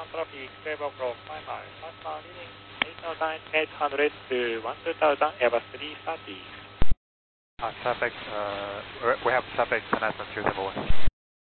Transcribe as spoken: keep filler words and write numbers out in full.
Southbound traffic, twelve o'clock, five miles. Southbound leading eight thousand eight hundred to one two thousand, Airbus three thirty. Uh, traffic, uh, we have traffic connect on two seven one.